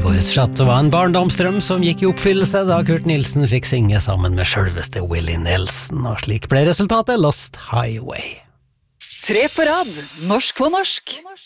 fortsatt var en barndomsdrøm som gikk i oppfyllelse da Kurt Nilsen fikk synge sammen med selveste Willie Nelson, og slik ble resultatet Lost Highway. 3 på rad, norsk på norsk.